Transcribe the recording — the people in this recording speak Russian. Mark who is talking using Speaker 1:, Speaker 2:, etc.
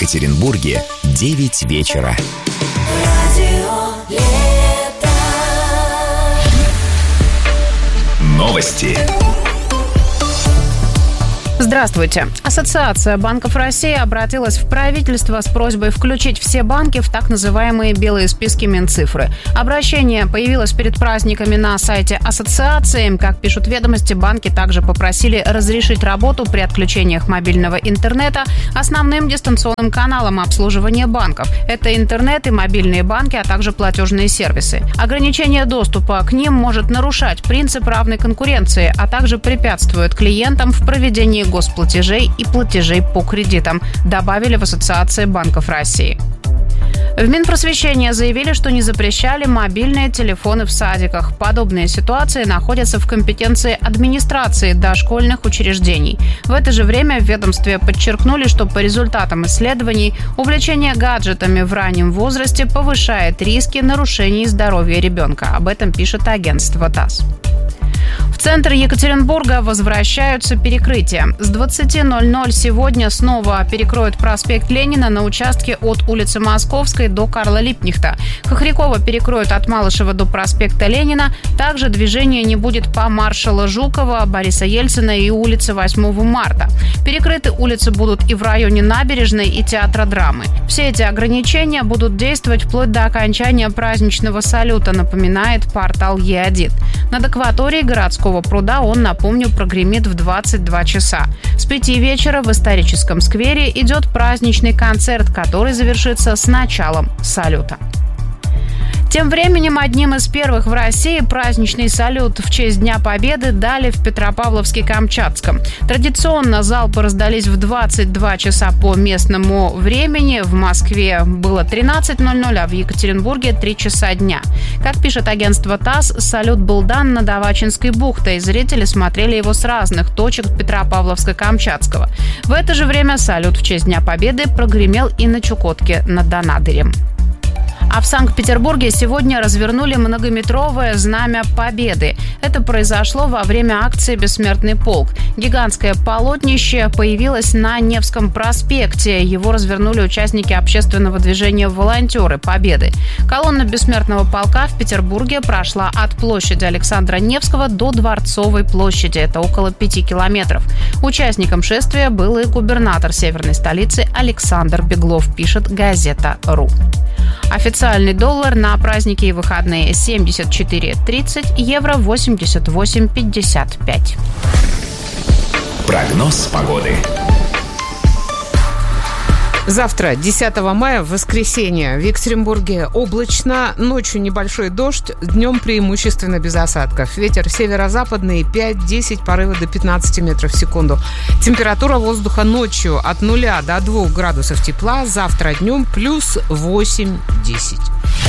Speaker 1: Екатеринбурге 9 вечера. Новости.
Speaker 2: Здравствуйте. Ассоциация банков России обратилась в правительство с просьбой включить все банки в так называемые белые списки Минцифры. Обращение появилось перед праздниками на сайте ассоциации. Как пишут ведомости, банки также попросили разрешить работу при отключениях мобильного интернета основным дистанционным каналам обслуживания банков. Это интернет и мобильные банки, а также платежные сервисы. Ограничение доступа к ним может нарушать принцип равной конкуренции, а также препятствует клиентам в проведении госплатежей и платежей по кредитам, добавили в Ассоциации банков России. В Минпросвещении заявили, что не запрещали мобильные телефоны в садиках. Подобные ситуации находятся в компетенции администрации дошкольных учреждений. В это же время в ведомстве подчеркнули, что по результатам исследований увлечение гаджетами в раннем возрасте повышает риски нарушений здоровья ребенка. Об этом пишет агентство ТАСС. В центр Екатеринбурга возвращаются перекрытия. С 20:00 сегодня снова перекроют проспект Ленина на участке от улицы Московской до Карла Липкнехта. Хохрякова перекроют от Малышева до проспекта Ленина. Также движения не будет по маршала Жукова, Бориса Ельцина и улице 8 марта. Перекрыты улицы будут и в районе Набережной, и Театра драмы. Все эти ограничения будут действовать вплоть до окончания праздничного салюта, напоминает портал Е1. Над акваторией городского пруда он, напомню, прогремит в 22 часа. С 5 вечера в историческом сквере идет праздничный концерт, который завершится с началом салюта. Тем временем одним из первых в России праздничный салют в честь Дня Победы дали в Петропавловске-Камчатском. Традиционно залпы раздались в 22 часа по местному времени. В Москве было 13:00, а в Екатеринбурге 3 часа дня. Как пишет агентство ТАСС, салют был дан над Авачинской бухтой. Зрители смотрели его с разных точек Петропавловска-Камчатского. В это же время салют в честь Дня Победы прогремел и на Чукотке над Анадырем. А в Санкт-Петербурге сегодня развернули многометровое знамя Победы. Это произошло во время акции «Бессмертный полк». Гигантское полотнище появилось на Невском проспекте. Его развернули участники общественного движения «Волонтеры Победы». Колонна «Бессмертного полка» в Петербурге прошла от площади Александра Невского до Дворцовой площади. Это около 5 километров. Участником шествия был и губернатор северной столицы Александр Беглов, пишет газета.ру. Официальный доллар на праздники и выходные 74.30, евро 88.55.
Speaker 1: Прогноз погоды.
Speaker 3: Завтра, 10 мая, в воскресенье, в Екатеринбурге облачно, ночью небольшой дождь, днем преимущественно без осадков. Ветер северо-западный 5-10, порывы до 15 метров в секунду. Температура воздуха ночью от 0 до 2 градусов тепла, завтра днем плюс 8-10.